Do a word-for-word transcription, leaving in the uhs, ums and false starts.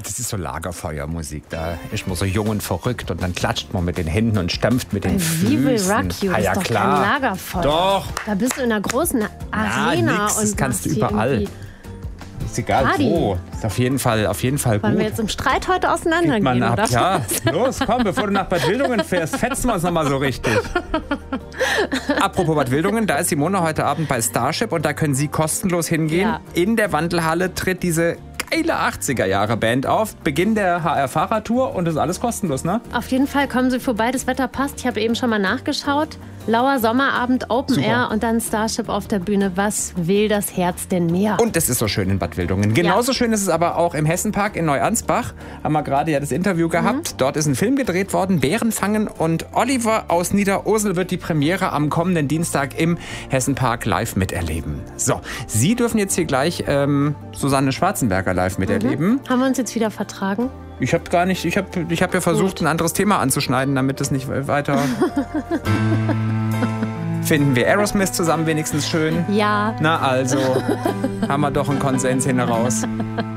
das ist so Lagerfeuermusik. Da ist man so jung und verrückt und dann klatscht man mit den Händen und stampft mit den Füßen. Wie will Rock You? Ah, Das ja, ist doch klar. kein Lagerfeuer. Doch. Da bist du in einer großen Arena. Ja, nix, das und kannst du machst hier überall. irgendwie- Ist egal Party. wo. Ist auf jeden Fall, auf jeden Fall Wollen gut. wir jetzt im Streit heute Kriegt auseinandergehen, man ab. oder? Ja, los, komm, bevor du nach Bad Wildungen fährst, fetzen wir uns nochmal so richtig. Apropos Bad Wildungen, da ist Simone heute Abend bei Starship und da können Sie kostenlos hingehen. Ja. In der Wandelhalle tritt diese geile achtziger-Jahre-Band auf. Beginn der H R-Fahrradtour und das ist alles kostenlos, ne? Auf jeden Fall kommen Sie vorbei, das Wetter passt. Ich habe eben schon mal nachgeschaut. Lauer Sommerabend, Open Super. Air und dann Starship auf der Bühne. Was will das Herz denn mehr? Und es ist so schön in Bad Wildungen. Genauso schön ist es aber auch im Hessenpark in Neuansbach. Haben wir gerade ja das Interview gehabt. Dort ist ein Film gedreht worden, Bären fangen. Und Oliver aus Niederursel wird die Premiere am kommenden Dienstag im Hessenpark live miterleben. So, Sie dürfen jetzt hier gleich ähm, Susanne Schwarzenberger live miterleben. Haben wir uns jetzt wieder vertragen? Ich habe gar nicht, ich habe ich hab ja versucht, ein anderes Thema anzuschneiden, damit es nicht weiter... Finden wir Aerosmith zusammen wenigstens schön? Ja. Na also, haben wir doch einen Konsens hin heraus.